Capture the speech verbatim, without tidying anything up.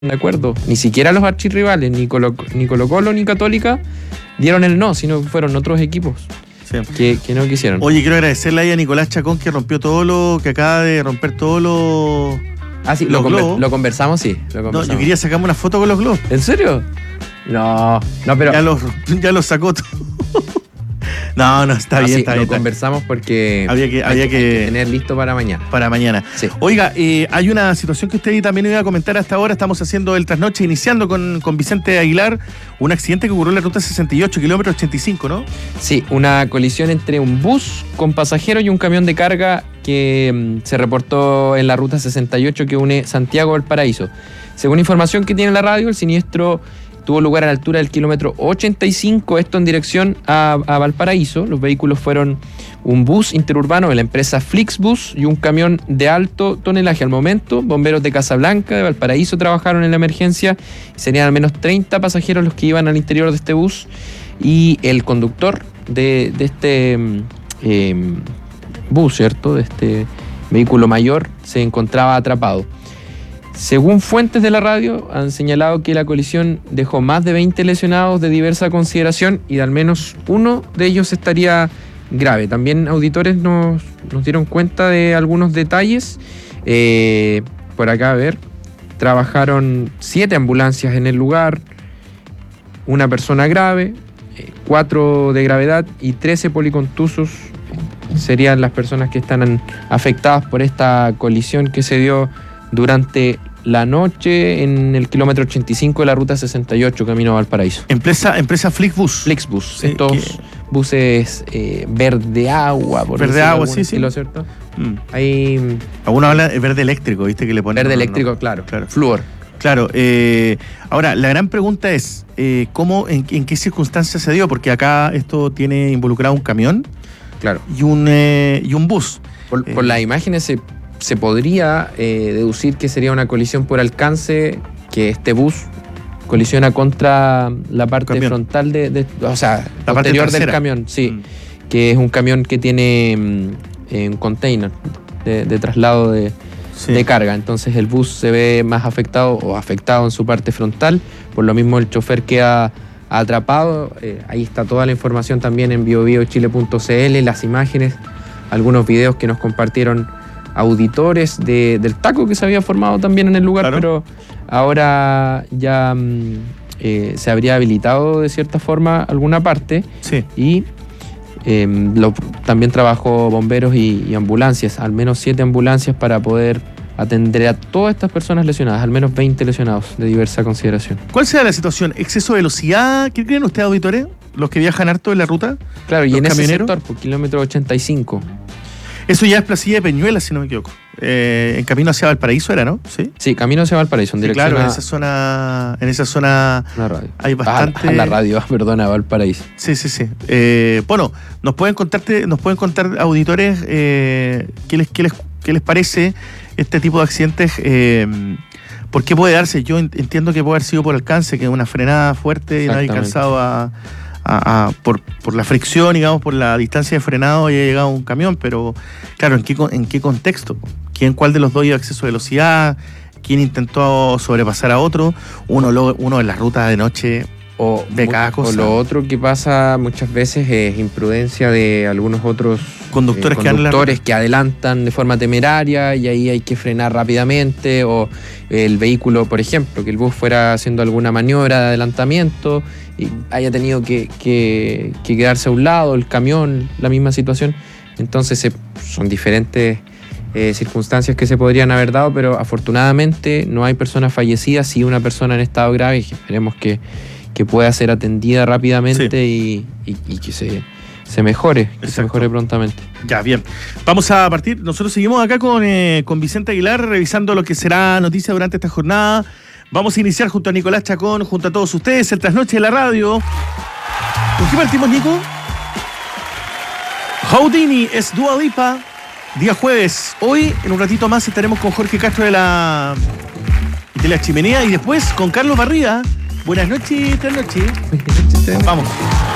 de acuerdo. Ni siquiera los archirrivales, ni Colo, ni Colo Colo ni Católica dieron el no, sino que fueron otros equipos sí. que, que no quisieron. Oye, quiero agradecerle ahí a Nicolás Chacón que rompió todo lo, que acaba de romper todos los Ah, sí, lo, conver, lo conversamos, sí. Lo conversamos. No, yo quería sacarme una foto con los globos. ¿En serio? No, no, pero... Ya los, ya los sacó todo. No, no, está no, bien, sí, está lo bien. Lo conversamos porque había que, había que, que tener listo para mañana. Para mañana. Sí. Oiga, eh, hay una situación que usted también iba a comentar hasta ahora. Estamos haciendo el trasnoche, iniciando con, con Vicente Aguilar, un accidente que ocurrió en la ruta sesenta y ocho, kilómetro ochenta y cinco, ¿no? Sí, una colisión entre un bus con pasajeros y un camión de carga que mm, se reportó en la ruta sesenta y ocho que une Santiago a Valparaíso. Según información que tiene la radio, el siniestro tuvo lugar a la altura del kilómetro ochenta y cinco, esto en dirección a, a Valparaíso. Los vehículos fueron un bus interurbano de la empresa Flixbus y un camión de alto tonelaje. Al momento, bomberos de Casablanca, de Valparaíso, trabajaron en la emergencia. Serían al menos treinta pasajeros los que iban al interior de este bus y el conductor de, de este eh, bus, ¿cierto? De este vehículo mayor, se encontraba atrapado. Según fuentes de la radio, han señalado que la colisión dejó más de veinte lesionados de diversa consideración y de al menos uno de ellos estaría grave. También auditores nos, nos dieron cuenta de algunos detalles. Eh, por acá, a ver, trabajaron siete ambulancias en el lugar, una persona grave, eh, cuatro de gravedad y trece policontusos serían las personas que están afectadas por esta colisión que se dio durante la noche en el kilómetro ochenta y cinco de la ruta sesenta y ocho, camino a Valparaíso. Empresa, empresa Flixbus. Flixbus, sí, estos que... buses eh, verde agua, por verde agua, sí, estilo, sí. ¿cierto? Mm. Hay... Algunos hablan de verde eléctrico, ¿viste? Que le ponen. Verde no, eléctrico, no. claro. claro. Flúor. Claro. Eh, ahora, la gran pregunta es, eh, ¿cómo, en, en qué circunstancias se dio? Porque acá esto tiene involucrado un camión claro. y, un, eh, y un bus. Por, eh, por las imágenes se... se podría eh, deducir que sería una colisión por alcance, que este bus colisiona contra la parte camión. frontal de, de, o sea, la posterior parte del camión, sí, mm. que es un camión que tiene eh, un container de, de traslado de, sí. de carga, entonces el bus se ve más afectado o afectado en su parte frontal, por lo mismo el chofer queda atrapado. Eh, ahí está toda la información también en bio bio chile punto c l, las imágenes, algunos videos que nos compartieron auditores de, del taco que se había formado también en el lugar, claro. Pero ahora ya eh, se habría habilitado de cierta forma alguna parte sí. y eh, lo, también trabajó bomberos y, y ambulancias, al menos siete ambulancias para poder atender a todas estas personas lesionadas, al menos veinte lesionados de diversa consideración. ¿Cuál será la situación? ¿Exceso de velocidad? ¿Qué creen ustedes, auditores? ¿Los que viajan harto en la ruta? Claro, y en camioneros? ese sector, por kilómetro ochenta y cinco. Eso ya es Placilla de Peñuela, si no me equivoco. Eh, en camino hacia Valparaíso era, ¿no? Sí, sí, camino hacia Valparaíso. En sí, dirección claro, a... en esa zona, en esa zona la radio. hay bastante. A, a la radio, perdona, Valparaíso. Sí, sí, sí. Eh, bueno, nos pueden contarte, nos pueden contar auditores eh, qué les, qué les, qué les parece este tipo de accidentes. Eh, ¿Por qué puede darse? Yo entiendo que puede haber sido por alcance, que es una frenada fuerte y no hay alcanzado a. A, a, por, por la fricción, digamos, por la distancia de frenado haya llegado un camión, pero claro, ¿en qué, en qué contexto? ¿Quién, cuál de los dos iba a exceso de velocidad? ¿Quién intentó sobrepasar a otro? Uno, lo, uno en las rutas de noche o ve cada cosa. O lo otro que pasa muchas veces es imprudencia de algunos otros conductores, eh, conductores que, que adelantan de forma temeraria y ahí hay que frenar rápidamente, o el vehículo, por ejemplo, que el bus fuera haciendo alguna maniobra de adelantamiento y haya tenido que, que, que quedarse a un lado, el camión, la misma situación. Entonces se, son diferentes eh, circunstancias que se podrían haber dado, pero afortunadamente no hay personas fallecidas, sí una persona en estado grave, y esperemos que, que pueda ser atendida rápidamente sí. y, y, y que se, se mejore, que Exacto. se mejore prontamente. Ya, bien. Vamos a partir. Nosotros seguimos acá con, eh, con Vicente Aguilar, revisando lo que será noticia durante esta jornada. Vamos a iniciar junto a Nicolás Chacón, junto a todos ustedes, el trasnoche de la radio. ¿Con qué partimos, Nico? Houdini es Dua Lipa, día jueves. Hoy, en un ratito más, estaremos con Jorge Castro de la, de la Chimenea y después con Carlos Barría. Buenas noches, trasnoche. Vamos.